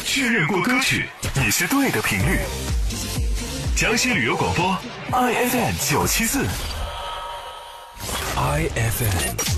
确认过歌曲，你是对的频率。江西旅游广播 IFM 974 IFM